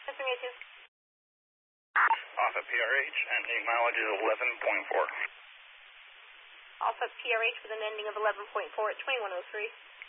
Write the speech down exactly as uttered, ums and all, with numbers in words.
Testing A two. Alpha P R H, ending mileage is eleven point four. Alpha P R H with an ending of eleven point four at twenty-one oh three.